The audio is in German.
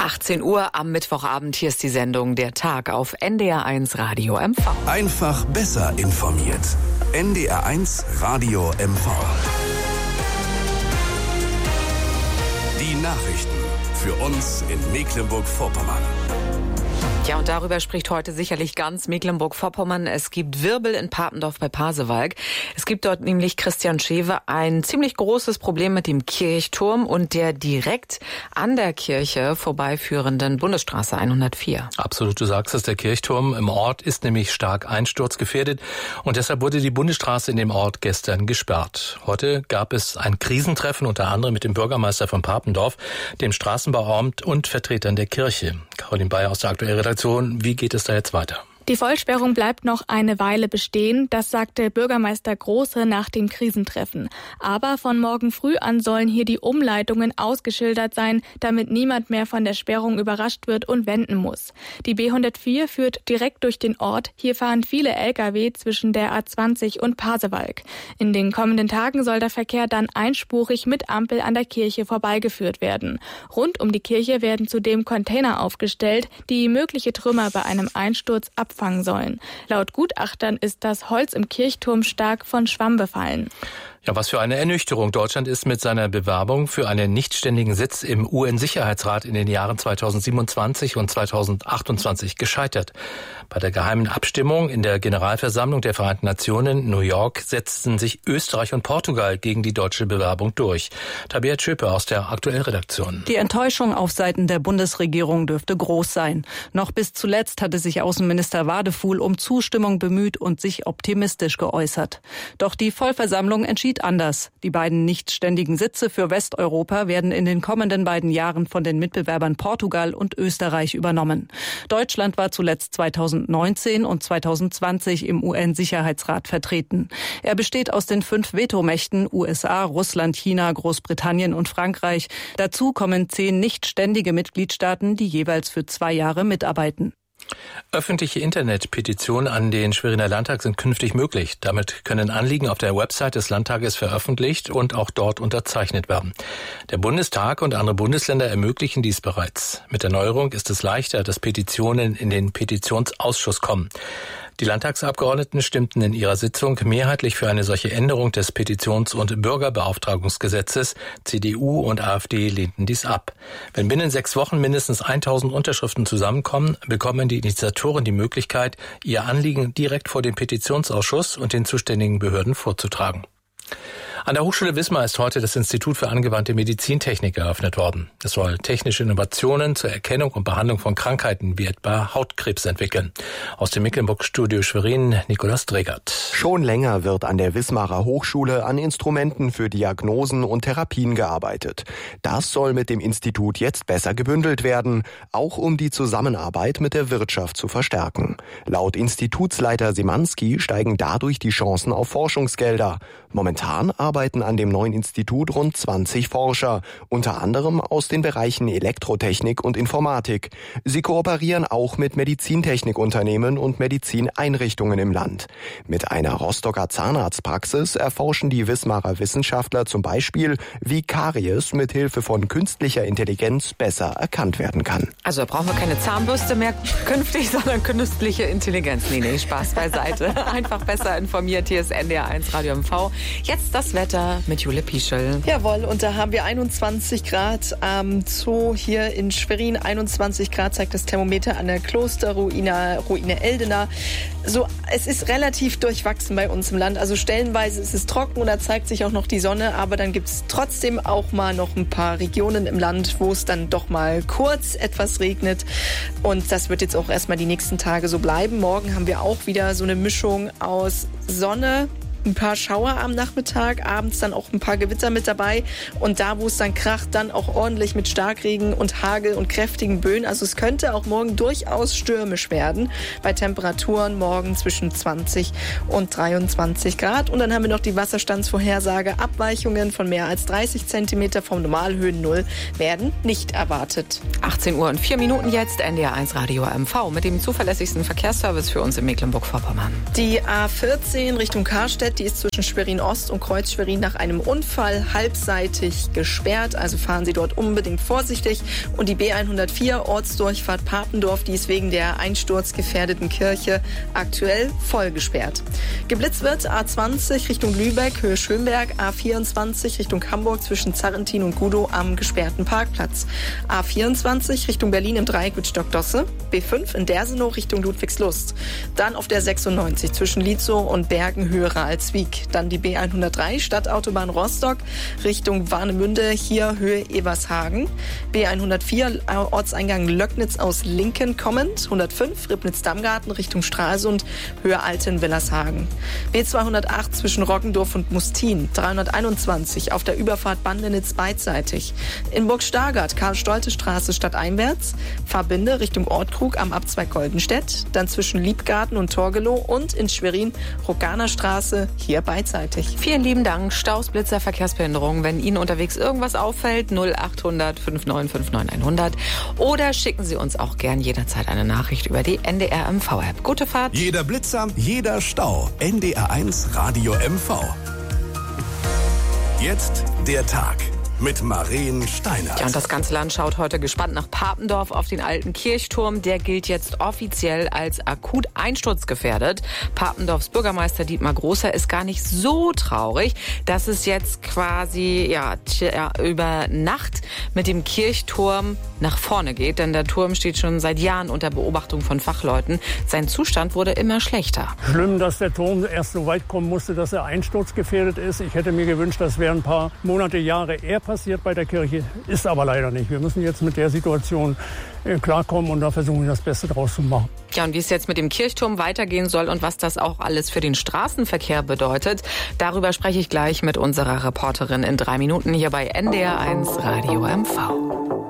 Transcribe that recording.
18 Uhr am Mittwochabend. Hier ist die Sendung Der Tag auf NDR1 Radio MV. Einfach besser informiert. NDR1 Radio MV. Die Nachrichten für uns in Mecklenburg-Vorpommern. Ja, und darüber spricht heute sicherlich ganz Mecklenburg-Vorpommern. Es gibt Wirbel in Papendorf bei Pasewalk. Es gibt dort nämlich, Christian Schewe, ein ziemlich großes Problem mit dem Kirchturm und der direkt an der Kirche vorbeiführenden Bundesstraße 104. Absolut, du sagst es, der Kirchturm im Ort ist nämlich stark einsturzgefährdet und deshalb wurde die Bundesstraße in dem Ort gestern gesperrt. Heute gab es ein Krisentreffen, unter anderem mit dem Bürgermeister von Papendorf, dem Straßenbauamt und Vertretern der Kirche. Caroline Bayer aus der Aktuellen Redaktion. Wie geht es da jetzt weiter? Die Vollsperrung bleibt noch eine Weile bestehen, das sagte Bürgermeister Große nach dem Krisentreffen. Aber von morgen früh an sollen hier die Umleitungen ausgeschildert sein, damit niemand mehr von der Sperrung überrascht wird und wenden muss. Die B104 führt direkt durch den Ort. Hier fahren viele Lkw zwischen der A20 und Pasewalk. In den kommenden Tagen soll der Verkehr dann einspurig mit Ampel an der Kirche vorbeigeführt werden. Rund um die Kirche werden zudem Container aufgestellt, die mögliche Trümmer bei einem Einsturz abfangen sollen. Laut Gutachtern ist das Holz im Kirchturm stark von Schwamm befallen. Ja, was für eine Ernüchterung. Deutschland ist mit seiner Bewerbung für einen nichtständigen Sitz im UN-Sicherheitsrat in den Jahren 2027 und 2028 gescheitert. Bei der geheimen Abstimmung in der Generalversammlung der Vereinten Nationen in New York setzten sich Österreich und Portugal gegen die deutsche Bewerbung durch. Tabea Schöpe aus der Aktuellredaktion. Die Enttäuschung auf Seiten der Bundesregierung dürfte groß sein. Noch bis zuletzt hatte sich Außenminister Wadefuhl um Zustimmung bemüht und sich optimistisch geäußert. Doch die Vollversammlung entschied anders. Die beiden nichtständigen Sitze für Westeuropa werden in den kommenden beiden Jahren von den Mitbewerbern Portugal und Österreich übernommen. Deutschland war zuletzt 2019 und 2020 im UN-Sicherheitsrat vertreten. Er besteht aus den 5 Vetomächten USA, Russland, China, Großbritannien und Frankreich. Dazu kommen 10 nichtständige Mitgliedstaaten, die jeweils für 2 Jahre mitarbeiten. Öffentliche Internetpetitionen an den Schweriner Landtag sind künftig möglich. Damit können Anliegen auf der Website des Landtages veröffentlicht und auch dort unterzeichnet werden. Der Bundestag und andere Bundesländer ermöglichen dies bereits. Mit der Neuerung ist es leichter, dass Petitionen in den Petitionsausschuss kommen. Die Landtagsabgeordneten stimmten in ihrer Sitzung mehrheitlich für eine solche Änderung des Petitions- und Bürgerbeauftragungsgesetzes. CDU und AfD lehnten dies ab. Wenn binnen 6 Wochen mindestens 1000 Unterschriften zusammenkommen, bekommen die Initiatoren die Möglichkeit, ihr Anliegen direkt vor dem Petitionsausschuss und den zuständigen Behörden vorzutragen. An der Hochschule Wismar ist heute das Institut für angewandte Medizintechnik eröffnet worden. Es soll technische Innovationen zur Erkennung und Behandlung von Krankheiten wie etwa Hautkrebs entwickeln. Aus dem Mecklenburg-Studio Schwerin, Nikolaus Dregert. Schon länger wird an der Wismarer Hochschule an Instrumenten für Diagnosen und Therapien gearbeitet. Das soll mit dem Institut jetzt besser gebündelt werden, auch um die Zusammenarbeit mit der Wirtschaft zu verstärken. Laut Institutsleiter Simanski steigen dadurch die Chancen auf Forschungsgelder. Momentan arbeiten an dem neuen Institut rund 20 Forscher, unter anderem aus den Bereichen Elektrotechnik und Informatik. Sie kooperieren auch mit Medizintechnikunternehmen und Medizineinrichtungen im Land. Mit einer Rostocker Zahnarztpraxis erforschen die Wismarer Wissenschaftler zum Beispiel, wie Karies mit Hilfe von künstlicher Intelligenz besser erkannt werden kann. Also da brauchen wir keine Zahnbürste mehr künftig, sondern künstliche Intelligenz. Nee, Spaß beiseite. Einfach besser informiert. Hier ist NDR1 Radio MV. Jetzt das Wetter mit Jule Pieschel. Jawohl, und da haben wir 21 Grad am Zoo hier in Schwerin. 21 Grad zeigt das Thermometer an der Klosterruine Eldena. So, es ist relativ durchwachsen bei uns im Land. Also stellenweise ist es trocken und da zeigt sich auch noch die Sonne. Aber dann gibt es trotzdem auch mal noch ein paar Regionen im Land, wo es dann doch mal kurz etwas regnet. Und das wird jetzt auch erstmal die nächsten Tage so bleiben. Morgen haben wir auch wieder so eine Mischung aus Sonne, ein paar Schauer am Nachmittag, abends dann auch ein paar Gewitter mit dabei und da, wo es dann kracht, dann auch ordentlich mit Starkregen und Hagel und kräftigen Böen. Also es könnte auch morgen durchaus stürmisch werden bei Temperaturen morgen zwischen 20 und 23 Grad. Und dann haben wir noch die Wasserstandsvorhersage. Abweichungen von mehr als 30 Zentimeter vom Normalhöhen Null werden nicht erwartet. 18 Uhr und 4 Minuten jetzt, NDR1 Radio MV mit dem zuverlässigsten Verkehrsservice für uns in Mecklenburg-Vorpommern. Die A14 Richtung Karstedt Die ist zwischen Schwerin Ost und Kreuz Schwerin nach einem Unfall halbseitig gesperrt. Also fahren Sie dort unbedingt vorsichtig. Und die B104 Ortsdurchfahrt Papendorf, die ist wegen der einsturzgefährdeten Kirche aktuell voll gesperrt. Geblitzt wird A20 Richtung Lübeck, Höhe Schönberg, A24 Richtung Hamburg zwischen Zarrentin und Gudow am gesperrten Parkplatz. A24 Richtung Berlin im Dreieck mit Stockdosse, B5 in Dersenow Richtung Ludwigslust. Dann auf der 96 zwischen Lietzow und Bergen Höhe Ralswiek. Dann die B103 Stadtautobahn Rostock Richtung Warnemünde, hier Höhe Evershagen. B104 Ortseingang Löcknitz aus Linken kommend, 105 Ribnitz-Dammgarten Richtung Stralsund, Höhe Alten-Willershagen. B208 zwischen Roggendorf und Mustin, 321 auf der Überfahrt Bandenitz beidseitig. In Burg-Stargard Karl-Stolte-Straße stadteinwärts, Fahrbinde Richtung Ortkrug am Abzweig Goldenstedt, dann zwischen Liebgarten und Torgelow und in Schwerin Roganer Straße, hier beidseitig. Vielen lieben Dank. Staus, Blitzer, Verkehrsbehinderung. Wenn Ihnen unterwegs irgendwas auffällt, 0800 5959 100 oder schicken Sie uns auch gern jederzeit eine Nachricht über die NDR MV-App. Gute Fahrt. Jeder Blitzer, jeder Stau. NDR1 Radio MV. Jetzt der Tag mit Maren Steinert. Ja, und das ganze Land schaut heute gespannt nach Papendorf auf den alten Kirchturm. Der gilt jetzt offiziell als akut einsturzgefährdet. Papendorfs Bürgermeister Dietmar Großer ist gar nicht so traurig, dass es jetzt quasi über Nacht mit dem Kirchturm nach vorne geht. Denn der Turm steht schon seit Jahren unter Beobachtung von Fachleuten. Sein Zustand wurde immer schlechter. Schlimm, dass der Turm erst so weit kommen musste, dass er einsturzgefährdet ist. Ich hätte mir gewünscht, das wäre ein paar Monate, Jahre eher passiert bei der Kirche, ist aber leider nicht. Wir müssen jetzt mit der Situation klarkommen und da versuchen wir das Beste draus zu machen. Ja, und wie es jetzt mit dem Kirchturm weitergehen soll und was das auch alles für den Straßenverkehr bedeutet, darüber spreche ich gleich mit unserer Reporterin in 3 Minuten hier bei NDR1 Radio MV.